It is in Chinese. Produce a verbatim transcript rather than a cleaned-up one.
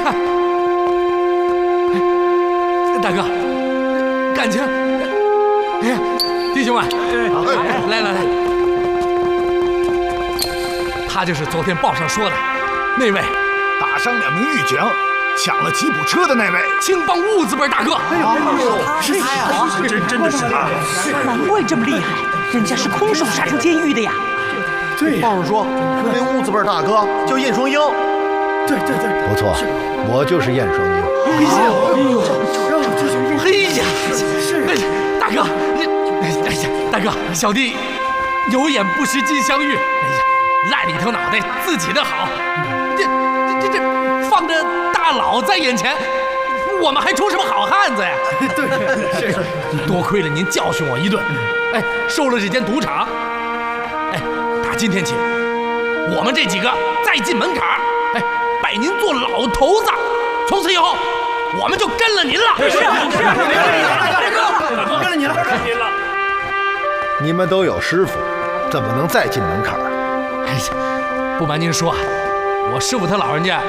看，大哥，感情，哎呀，弟兄们，来来来，他就是昨天报上说的那位打伤两名狱警，抢了吉普车的那位青帮痦子辈大哥。 哎呦，是他呀！ 真真的是他， 难怪这么厉害，人家是空手杀出监狱的呀。 对，报上说那痦子辈大哥叫晏双鹰。对对对， 不错，我就是晏双鹰。 哎呀， 哎呀，是大哥，你哎呀，大哥，小弟有眼不识金镶玉，哎呀，烂里头脑袋自己的好，这这这这放着大佬在眼前，我们还出什么好汉子呀？ 对，是多亏了您教训我一顿，哎，收了这间赌场，哎，打今天起，我们这几个再进门槛，哎，拜您做老头子，从此以后。我们就跟了您了。 是啊，是啊， 我跟了你了，跟了您了。 你们都有师傅，怎么能再进门槛？ 哎呀，不瞒您说，我师傅他老人家